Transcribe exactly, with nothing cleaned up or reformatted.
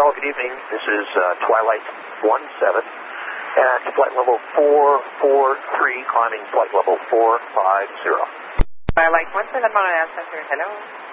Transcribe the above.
Montreal, good evening. This is uh, Twilight one seven at flight level four four three, climbing flight level four five zero. Twilight one seven, Montreal Center, hello.